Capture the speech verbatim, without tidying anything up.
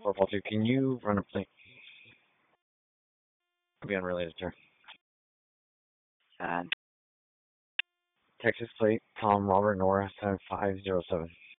four four two, can you run a plate? I'll be unrelated, sir. Uh, Texas plate, Tom Robert Nora seven five zero seven.